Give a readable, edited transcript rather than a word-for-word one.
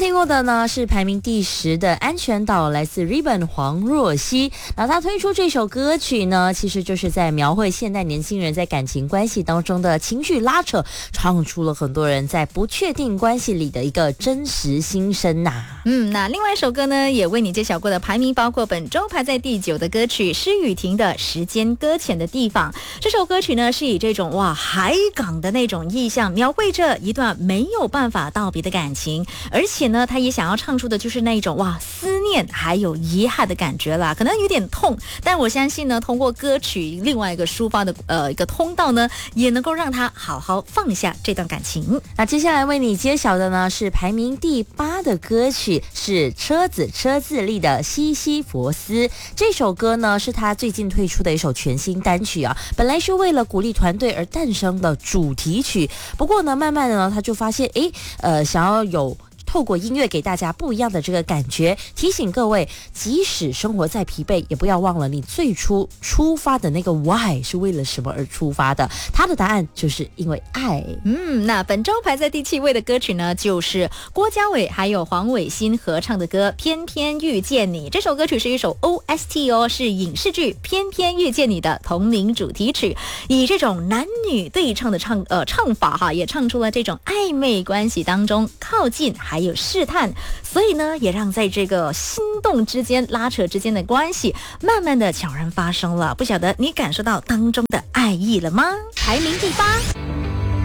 听过的呢是排名第10的《安全岛》，来自 Ribbon 黄若曦。然后他推出这首歌曲呢，其实就是在描绘现代年轻人在感情关系当中的情绪拉扯，唱出了很多人在不确定关系里的一个真实心声呐。 那另外一首歌呢，也为你揭晓过的排名，包括本周排在第9的歌曲施雨婷的《时间搁浅的地方》。这首歌曲呢，是以这种海港的那种意象，描绘着一段没有办法道别的感情，而且呢，他也想要唱出的就是那种思念还有遗憾的感觉啦，可能有点痛，但我相信呢，通过歌曲另外一个抒发的一个通道呢，也能够让他好好放下这段感情。 那接下来为你揭晓的呢是排名第8的歌曲，是车字力的《西西弗斯》。这首歌呢是他最近推出的一首全新单曲啊，本来是为了鼓励团队而诞生的主题曲，不过呢，慢慢的呢，他就发现想要有透过音乐给大家不一样的这个感觉，提醒各位，即使生活再疲惫，也不要忘了你最初出发的那个 why 是为了什么而出发的。他的答案就是因为爱。 那本周排在第7位的歌曲呢，就是郭嘉伟还有黄伟欣合唱的歌《偏偏遇见你》。这首歌曲是一首 OST 哦，是影视剧《偏偏遇见你》的同名主题曲，以这种男女对唱的唱法也唱出了这种暧昧关系当中靠近还有试探，所以呢，也让在这个心动之间拉扯之间的关系慢慢的悄然发生了。不晓得你感受到当中的爱意了吗？排名第8。